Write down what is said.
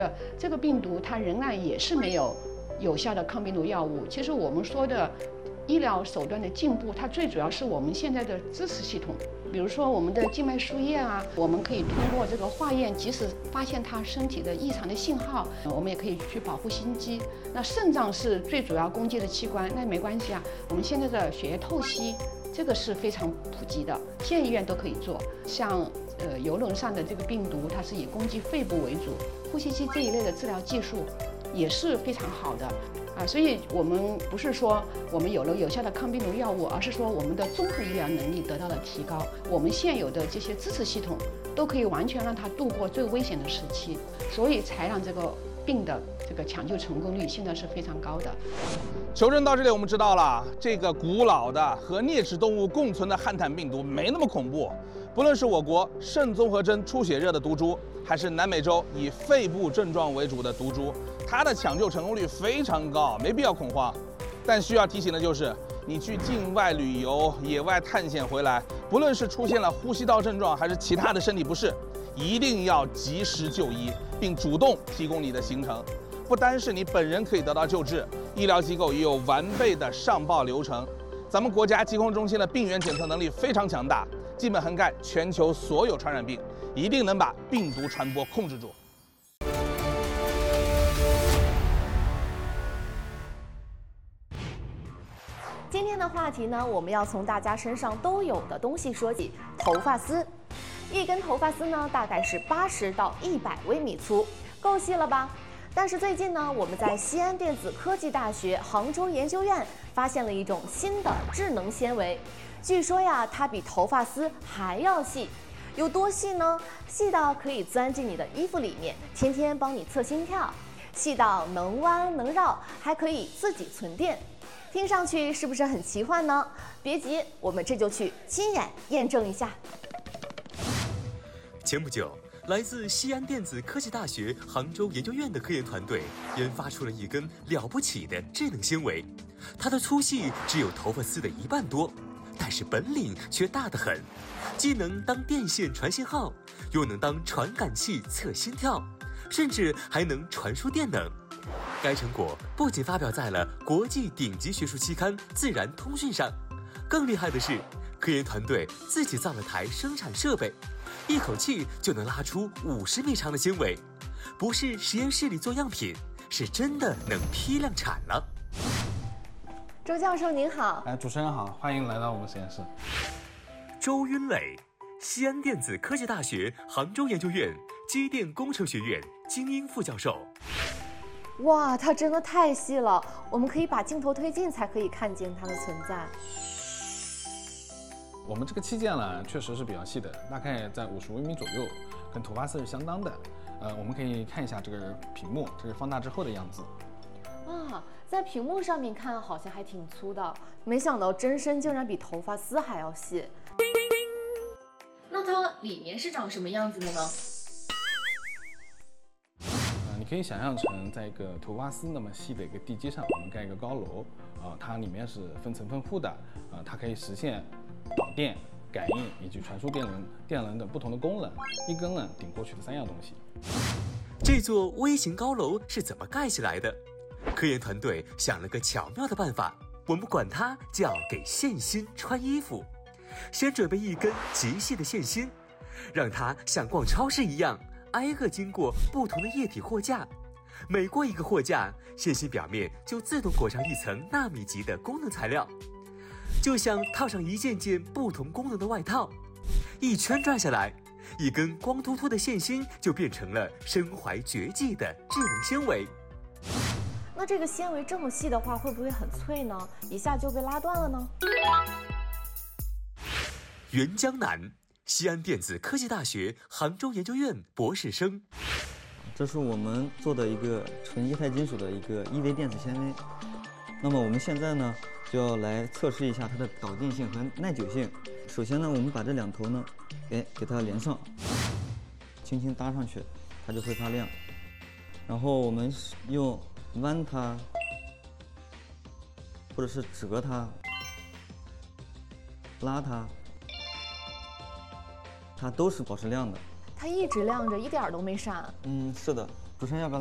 这个病毒它仍然也是没有有效的抗病毒药物。其实我们说的医疗手段的进步，它最主要是我们现在的支持系统。比如说我们的静脉输液啊，我们可以通过这个化验，及时发现他身体的异常的信号，我们也可以去保护心肌。那肾脏是最主要攻击的器官，那没关系啊，我们现在的血液透析，这个是非常普及的，现在医院都可以做。像游轮上的这个病毒，它是以攻击肺部为主，呼吸机这一类的治疗技术也是非常好的。所以我们不是说我们有了有效的抗病毒药物，而是说我们的综合医疗能力得到了提高，我们现有的这些支持系统都可以完全让它度过最危险的时期，所以才让这个病的这个抢救成功率现在是非常高的。 求证到这里，我们知道了这个古老的和啮齿动物共存的汉坦病毒没那么恐怖。不论是我国肾综合征出血热的毒株，还是南美洲以肺部症状为主的毒株，它的抢救成功率非常高，没必要恐慌。但需要提醒的就是，你去境外旅游、野外探险回来，不论是出现了呼吸道症状，还是其他的身体不适，一定要及时就医，并主动提供你的行程。不单是你本人可以得到救治，医疗机构也有完备的上报流程。咱们国家疾控中心的病原检测能力非常强大，基本涵盖全球所有传染病，一定能把病毒传播控制住。 今天的话题呢，我们要从大家身上都有的东西说起，头发丝。一根头发丝呢，大概是80到100微米粗，够细了吧？但是最近呢，我们在西安电子科技大学杭州研究院发现了一种新的智能纤维，据说呀，它比头发丝还要细。有多细呢？细到可以钻进你的衣服里面，天天帮你测心跳；细到能弯能绕，还可以自己存电。听上去是不是很奇幻呢？别急，我们这就去亲眼验证一下。 前不久，来自西安电子科技大学杭州研究院的科研团队研发出了一根了不起的智能纤维，它的粗细只有头发丝的1半多，但是本领却大得很，既能当电线传信号，又能当传感器测心跳，甚至还能传输电能。该成果不仅发表在了国际顶级学术期刊《自然通讯》上，更厉害的是，科研团队自己造了台生产设备，一口气就能拉出50米长的纤维，不是实验室里做样品，是真的能批量产了。 周教授您好。 主持人好，欢迎来到我们实验室。 周云磊，西安电子科技大学杭州研究院机电工程学院精英副教授。 哇，它真的太细了，我们可以把镜头推近才可以看见它的存在。 我们这个器件呢，确实是比较细的，大概在50微米左右，跟头发丝是相当的。我们可以看一下这个屏幕，这是放大之后的样子。 啊，在屏幕上面看好像还挺粗的，没想到真身竟然比头发丝还要细。那它里面是长什么样子的呢？ 你可以想象成在一个头发丝那么细的一个地基上，我们盖一个高楼它里面是分层分户的它可以实现导电、感应以及传输电能等不同的功能，一根呢顶过去的3样东西。 这座微型高楼是怎么盖起来的？科研团队想了个巧妙的办法，我们管它叫给线芯穿衣服。先准备一根极细的线芯，让它像逛超市一样挨个经过不同的液体货架，每过一个货架，线芯表面就自动裹上一层纳米级的功能材料，就像套上一件件不同功能的外套。一圈转下来，一根光秃秃的线芯就变成了身怀绝技的智能纤维。 那这个纤维这么细的话，会不会很脆呢？一下就被拉断了呢？ 袁江南，西安电子科技大学杭州研究院博士生。 这是我们做的一个纯液态金属的一个1维电子纤维。那么我们现在呢，就要来测试一下它的导电性和耐久性。首先呢，我们把这2头呢，给它连上，轻轻搭上去，它就会发亮。然后我们用弯它，或者是折它、拉它，它都是保持亮的。 它一直亮着，一点都没闪。 是的。 主持人要不要？